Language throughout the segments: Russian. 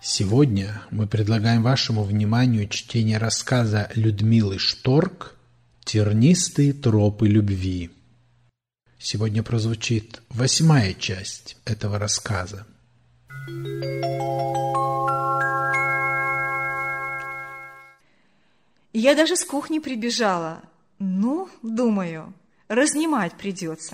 Сегодня мы предлагаем вашему вниманию чтение рассказа Людмилы Шторк «Тернистые тропы любви». Сегодня прозвучит 8-я часть этого рассказа. Я даже с кухни прибежала. Думаю, разнимать придется.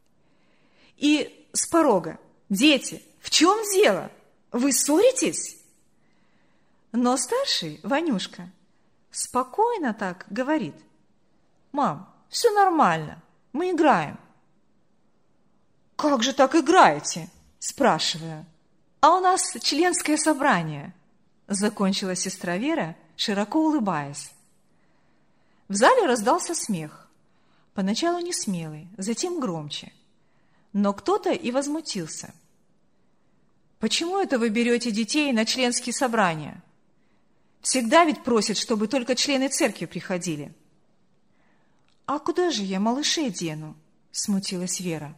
И с порога: «Дети, в чем дело? Вы ссоритесь?» Но старший, Ванюшка, спокойно так говорит: «Мам, все нормально, мы играем». «Как же так играете?» – спрашиваю. «А у нас членское собрание», – закончила сестра Вера, широко улыбаясь. В зале раздался смех. Поначалу не смелый, затем громче. Но кто-то и возмутился. «Почему это вы берете детей на членские собрания? Всегда ведь просят, чтобы только члены церкви приходили». «А куда же я малышей дену?» – смутилась Вера.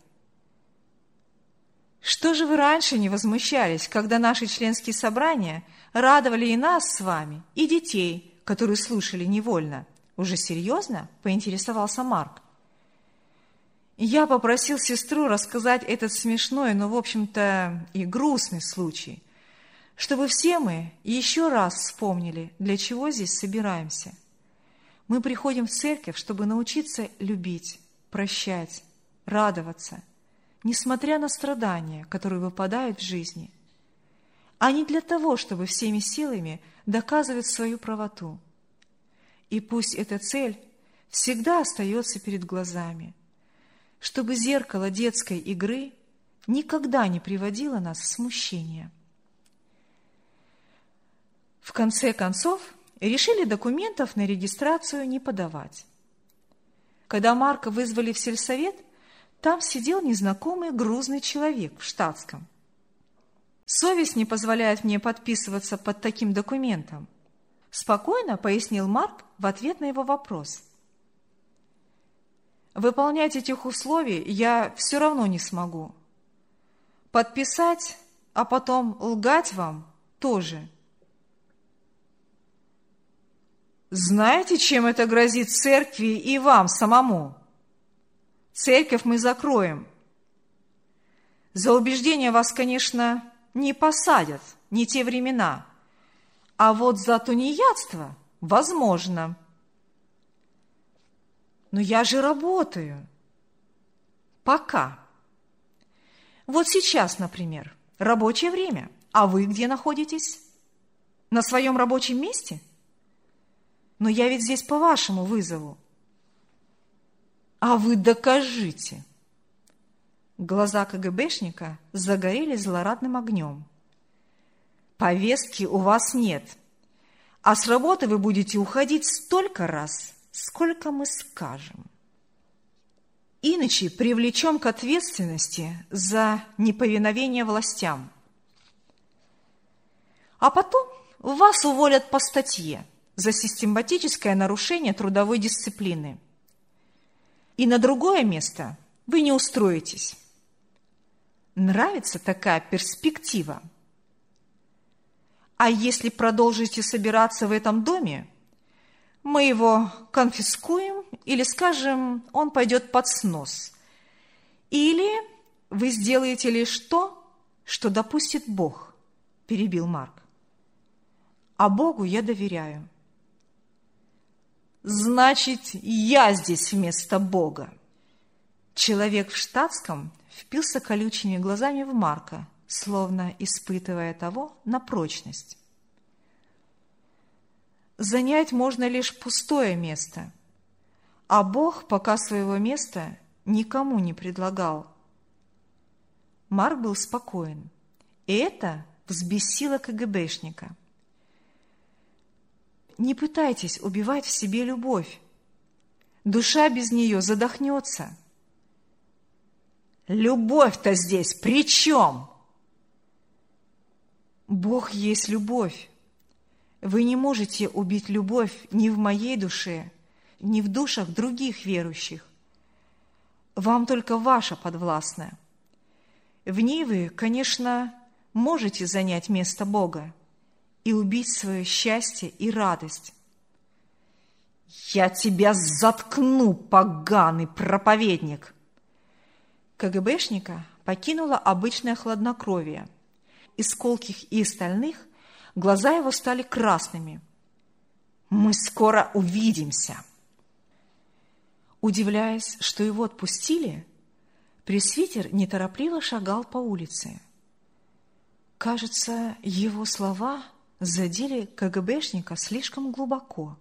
«Что же вы раньше не возмущались, когда наши членские собрания радовали и нас с вами, и детей, которые слушали невольно?» Уже серьезно поинтересовался Марк. Я попросил сестру рассказать этот смешной, но, в общем-то, и грустный случай, чтобы все мы еще раз вспомнили, для чего здесь собираемся. Мы приходим в церковь, чтобы научиться любить, прощать, радоваться, несмотря на страдания, которые выпадают в жизни, а не для того, чтобы всеми силами доказывать свою правоту. И пусть эта цель всегда остается перед глазами, чтобы зеркало детской игры никогда не приводило нас в смущение. В конце концов, решили документов на регистрацию не подавать. Когда Марка вызвали в сельсовет, там сидел незнакомый грузный человек в штатском. «Совесть не позволяет мне подписываться под таким документом», спокойно пояснил Марк в ответ на его вопрос. «Выполнять этих условий я все равно не смогу. Подписать, а потом лгать вам тоже». «Знаете, чем это грозит церкви и вам самому? Церковь мы закроем. За убеждение вас, конечно, не посадят, не те времена. А вот за тунеядство возможно». «Но я же работаю». «Пока. Вот сейчас, например, рабочее время. А вы где находитесь? На своем рабочем месте? Но я ведь здесь по вашему вызову». «А вы докажите». Глаза КГБшника загорелись злорадным огнем. «Повестки у вас нет, а с работы вы будете уходить столько раз, сколько мы скажем. Иначе привлечем к ответственности за неповиновение властям. А потом вас уволят по статье за систематическое нарушение трудовой дисциплины. И на другое место вы не устроитесь. Нравится такая перспектива? А если продолжите собираться в этом доме, мы его конфискуем или, скажем, он пойдет под снос. Или вы сделаете лишь то, что допустит Бог», – перебил Марк. «А Богу я доверяю». «Значит, я здесь вместо Бога». Человек в штатском впился колючими глазами в Марка, словно испытывая того на прочность. «Занять можно лишь пустое место, а Бог пока своего места никому не предлагал». Марк был спокоен, и это взбесило КГБшника. «Не пытайтесь убивать в себе любовь. Душа без нее задохнется». «Любовь-то здесь при чем?» «Бог есть любовь. Вы не можете убить любовь ни в моей душе, ни в душах других верующих. Вам только ваша подвластна. В ней вы, конечно, можете занять место Бога, и убить свое счастье и радость. «Я тебя заткну, поганый проповедник!» КГБшника покинуло обычное хладнокровие. Из колких и стальных глаза его стали красными. «Мы скоро увидимся!» Удивляясь, что его отпустили, пресвитер неторопливо шагал по улице. Кажется, его слова задели КГБшника слишком глубоко.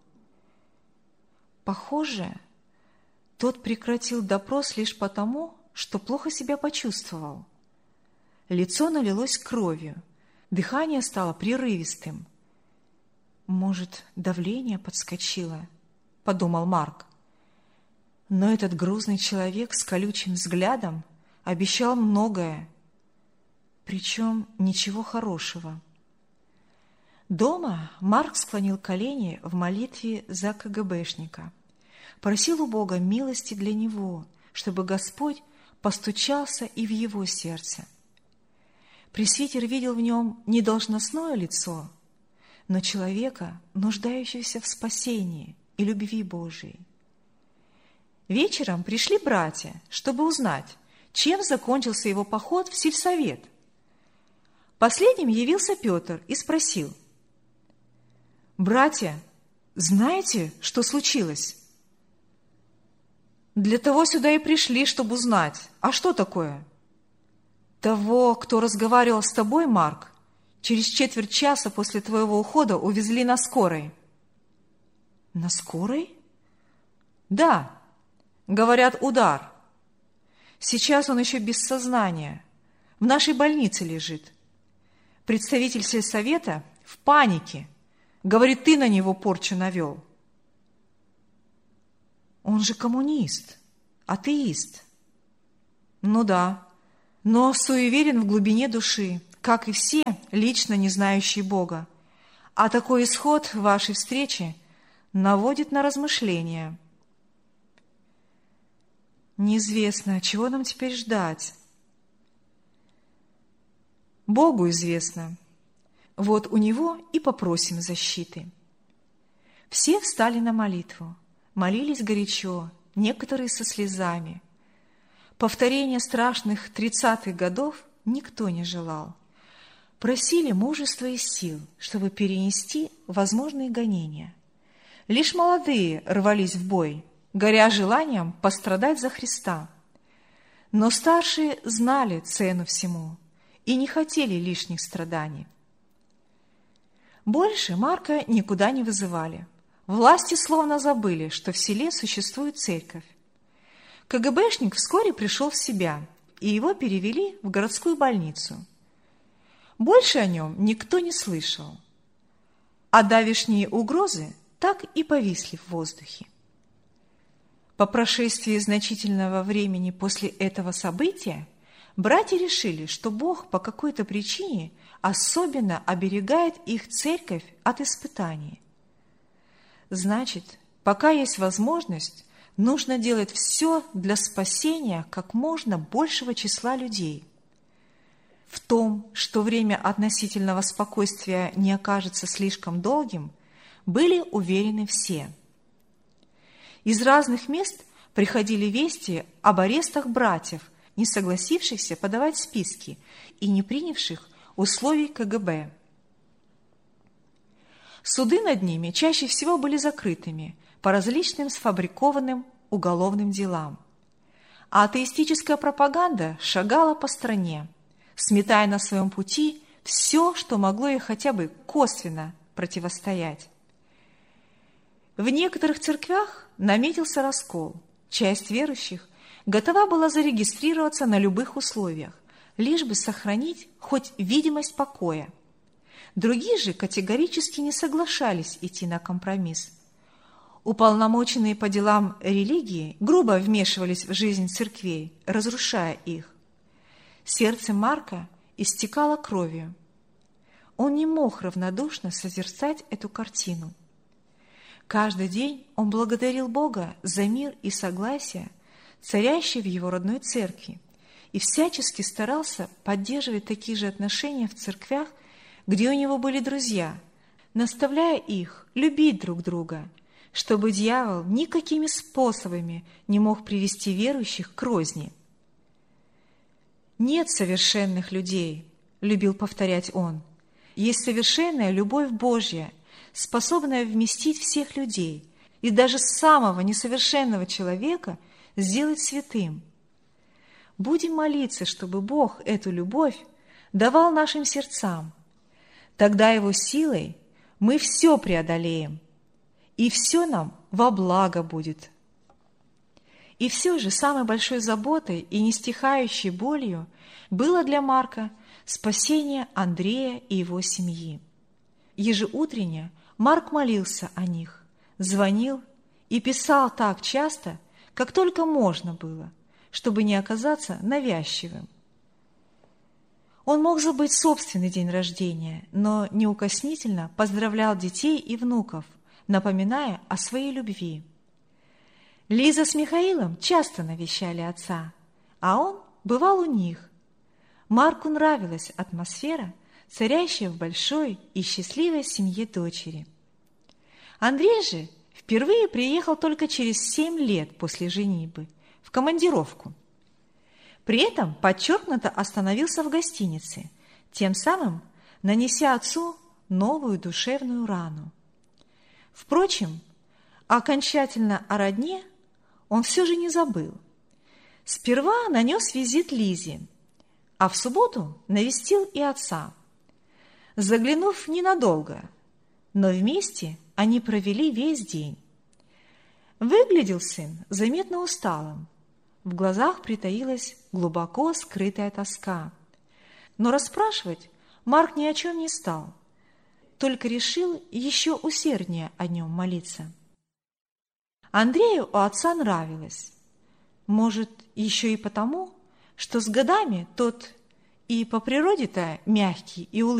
Похоже, тот прекратил допрос лишь потому, что плохо себя почувствовал. Лицо налилось кровью, дыхание стало прерывистым. «Может, давление подскочило?» – подумал Марк. Но этот грузный человек с колючим взглядом обещал многое, причем ничего хорошего. Дома Марк склонил колени в молитве за КГБшника, просил у Бога милости для него, чтобы Господь постучался и в его сердце. Пресвитер видел в нем не должностное лицо, но человека, нуждающегося в спасении и любви Божией. Вечером пришли братья, чтобы узнать, чем закончился его поход в сельсовет. Последним явился Петр и спросил: «Братья, знаете, что случилось?» «Для того сюда и пришли, чтобы узнать. А что такое?» «Того, кто разговаривал с тобой, Марк, через четверть часа после твоего ухода увезли на скорой». «На скорой?» «Да. Говорят, удар. Сейчас он еще без сознания. В нашей больнице лежит. Представитель сельсовета в панике. Говорит, ты на него порчу навел». «Он же коммунист, атеист». «Ну да, но суеверен в глубине души, как и все, лично не знающие Бога. А такой исход вашей встречи наводит на размышления». «Неизвестно, чего нам теперь ждать?» «Богу известно. Вот у Него и попросим защиты». Все встали на молитву, молились горячо, некоторые со слезами. Повторения страшных 30-х годов никто не желал. Просили мужества и сил, чтобы перенести возможные гонения. Лишь молодые рвались в бой, горя желанием пострадать за Христа. Но старшие знали цену всему и не хотели лишних страданий. Больше Марка никуда не вызывали. Власти словно забыли, что в селе существует церковь. КГБшник вскоре пришел в себя, и его перевели в городскую больницу. Больше о нем никто не слышал, а давешние угрозы так и повисли в воздухе. По прошествии значительного времени после этого события братья решили, что Бог по какой-то причине особенно оберегает их церковь от испытаний. Значит, пока есть возможность, нужно делать все для спасения как можно большего числа людей. В том, что время относительного спокойствия не окажется слишком долгим, были уверены все. Из разных мест приходили вести об арестах братьев, не согласившихся подавать списки и не принявших условий КГБ. Суды над ними чаще всего были закрытыми по различным сфабрикованным уголовным делам. А атеистическая пропаганда шагала по стране, сметая на своем пути все, что могло ей хотя бы косвенно противостоять. В некоторых церквях наметился раскол. Часть верующих готова была зарегистрироваться на любых условиях, лишь бы сохранить хоть видимость покоя. Другие же категорически не соглашались идти на компромисс. Уполномоченные по делам религии грубо вмешивались в жизнь церквей, разрушая их. Сердце Марка истекало кровью. Он не мог равнодушно созерцать эту картину. Каждый день он благодарил Бога за мир и согласие, царящие в его родной церкви, и всячески старался поддерживать такие же отношения в церквях, где у него были друзья, наставляя их любить друг друга, чтобы дьявол никакими способами не мог привести верующих к розни. «Нет совершенных людей», — любил повторять он. «Есть совершенная любовь Божья, способная вместить всех людей и даже самого несовершенного человека сделать святым. Будем молиться, чтобы Бог эту любовь давал нашим сердцам. Тогда Его силой мы все преодолеем, и все нам во благо будет». И все же самой большой заботой и нестихающей болью было для Марка спасение Андрея и его семьи. Ежеутренне Марк молился о них, звонил и писал так часто, как только можно было, чтобы не оказаться навязчивым. Он мог забыть собственный день рождения, но неукоснительно поздравлял детей и внуков, напоминая о своей любви. Лиза с Михаилом часто навещали отца, а он бывал у них. Марку нравилась атмосфера, царящая в большой и счастливой семье дочери. Андрей же впервые приехал только через 7 лет после женитьбы в командировку. При этом подчеркнуто остановился в гостинице, тем самым нанеся отцу новую душевную рану. Впрочем, окончательно о родне он все же не забыл. Сперва нанес визит Лизе, а в субботу навестил и отца. Заглянув ненадолго, но вместе они провели весь день. Выглядел сын заметно усталым, в глазах притаилась глубоко скрытая тоска. Но расспрашивать Марк ни о чем не стал, только решил еще усерднее о нем молиться. Андрею у отца нравилось. Может, еще и потому, что с годами тот и по природе-то мягкий и улыбчивый,